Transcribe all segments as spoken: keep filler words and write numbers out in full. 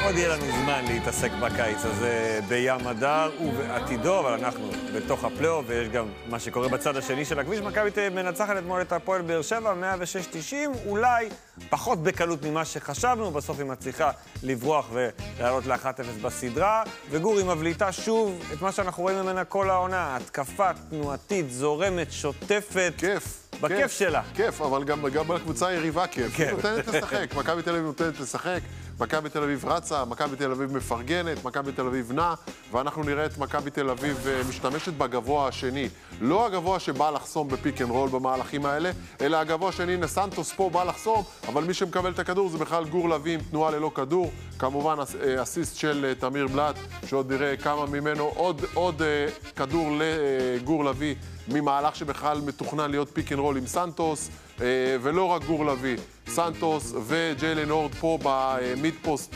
עוד יהיה לנו זמן להתעסק בקיץ הזה בים הדר ובעתידו, אבל אנחנו בתוך הפלייאוף, ויש גם מה שקורה בצד השני של הכביש. מכבי תל אביב מנצחת אתמול את הפועל באר שבע, מאה ושש תשעים, אולי פחות בקלות ממה שחשבנו, בסוף היא מצליחה לברוח ולעלות ל-אחת אפס בסדרה, וגורי מבליטה שוב את מה שאנחנו רואים ממנה כל העונה, התקפה תנועתית, זורמת, שוטפת. כיף. בכיף כיף, שלה. כיף, אבל גם, גם בקבוצה היריבה כיף. כן. היא נותנת לשחק, מכבי תל אביב נותנת לשחק, מכבי תל אביב רצה, מכבי תל אביב מפרגנת, מכבי תל אביב נע, ואנחנו נראה את מכבי תל אביב משתמשת בגבוה השני. לא הגבוה שבא לחסום בפיק אנד רול במהלכים האלה, אלא הגבוה השני, נסנטוס פה בא לחסום, אבל מי שמקבל את הכדור זה בכלל גור לוי עם תנועה ללא כדור. כמובן אסיסט של תמיר בלאט, שעוד נראה כמה ממנו, עוד, עוד כדור לגור לוי, ממהלך שבכלל מתוכנן להיות פיק אנד רול עם סנטוס, ולא רק גור לוי, סנטוס וג'יילן הורד פה במיד פוסט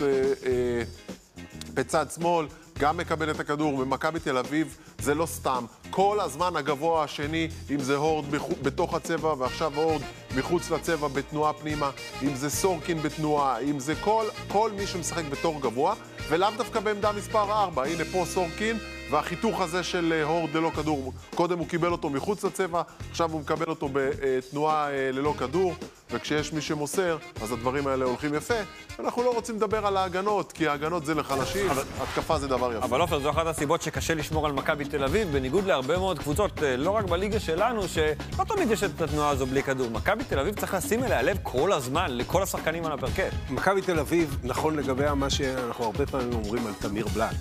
בצד שמאל, גם מקבל את הכדור. במכבי תל אביב זה לא סתם, כל הזמן הגבוה השני, אם זה הורד בתוך הצבע ועכשיו הורד מחוץ לצבע בתנועה פנימה, אם זה סורקין בתנועה, אם זה כל, כל מי שמשחק בתור גבוה, ולאו דווקא בעמדה מספר ארבע. הנה פה סורקין, והחיתוך הזה של הורד ללא כדור, קודם הוא קיבל אותו מחוץ לצבע, עכשיו הוא מקבל אותו בתנועה ללא כדור, וכשיש מי שמוסר, אז הדברים האלה הולכים יפה. אנחנו לא רוצים לדבר על ההגנות, כי ההגנות זה לחלשים, אבל... התקפה זה דבר יפה. אבל אופר, זו אחת הסיבות שקשה לשמור על מכבי תל אביב, בניגוד להרבה מאוד קבוצות, לא רק בליגה שלנו, שלא תמיד יש את התנועה הזו בלי כדור. מכבי תל אביב צריך לשים אליה לב כל הזמן, לכל השחקנים על הפרקט. מכבי תל אביב, נכון לגבי מה שאנחנו הרבה פעמים אומרים על תמיר בלאט,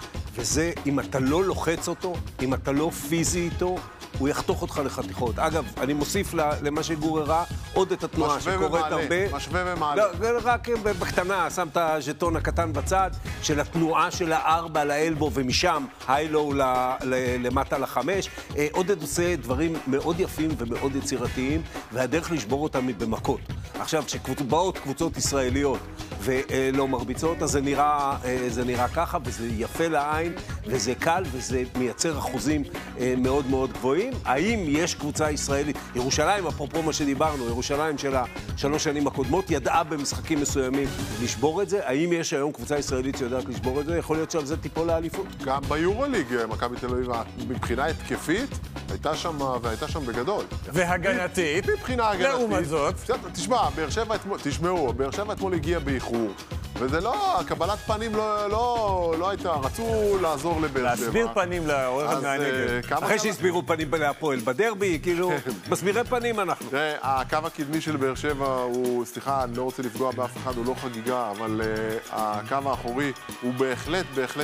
וזה, אם אתה לא לוחץ אותו, אם אתה לא פיזי איתו, הוא יחתוך אותך לחתיכות. אגב, אני מוסיף למה שגור הראה עוד את התנועה שקורית הרבה. משווה ומעלה. לא, רק בקטנה, שם את הז'טון הקטן בצד, של התנועה של הארבע לאלבו, ומשם היילו למטה לחמש. עודד עושה דברים מאוד יפים ומאוד יצירתיים, והדרך לשבור אותם היא במכות. עכשיו, כשבאות קבוצות ישראליות ולא מרביצות, אז זה נראה, זה נראה ככה, וזה יפה לעין, וזה קל, וזה מייצר אחוזים מאוד מאוד גבוהים. האם יש קבוצה ישראלית? ירושלים, אפרופו מה שדיברנו, ירושלים של השלוש שנים הקודמות, ידעה במשחקים מסוימים לשבור את זה. האם יש היום קבוצה ישראלית שיודעת לשבור את זה? יכול להיות שעל זה טיפול לאליפות. גם ביורוליג, מכבי תל אביב, מבחינה התקפית, הייתה שם, והייתה שם בגדול. והגנתית. מבחינה הגנתית. לעומת זאת. תשמע, באר שבע אתמול, תשמעו, באר שבע אתמול הגיע באיחור. וזה לא, קבלת פנים לא, לא, לא הייתה, רצו לעזור לבאר שבע. להסביר פנים לעורך מהנגב. אחרי שהסבירו פנים להפועל בדרבי, כאילו, מסבירי פנים אנחנו. תראה, הקו הקדמי של באר שבע הוא, סליחה, אני לא רוצה לפגוע באף אחד, הוא לא חגיגה, אבל הקו האחורי הוא בהחלט, בהחלט